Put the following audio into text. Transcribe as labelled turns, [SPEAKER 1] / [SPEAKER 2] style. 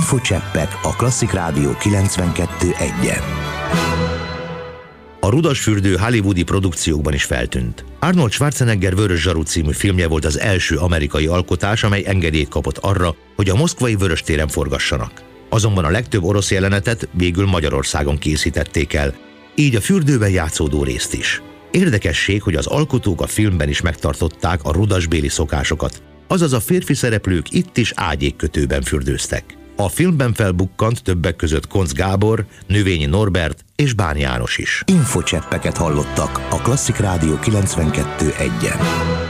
[SPEAKER 1] Infocseppek a Klasszik Rádió 92.1-en.
[SPEAKER 2] A Rudasfürdő hollywoodi produkciókban is feltűnt. Arnold Schwarzenegger Vörös zsaru című filmje volt az első amerikai alkotás, amely engedélyt kapott arra, hogy a moszkvai Vöröstéren forgassanak. Azonban a legtöbb orosz jelenetet végül Magyarországon készítették el, így a fürdőben játszódó részt is. Érdekesség, hogy az alkotók a filmben is megtartották a rudasbéli szokásokat, azaz a férfi szereplők itt is ágyékkötőben fürdőztek. A filmben felbukkant többek között Koncz Gábor, Növényi Norbert és Bán János is.
[SPEAKER 1] Infocseppeket hallottak a Klasszik Rádió 92.1-en.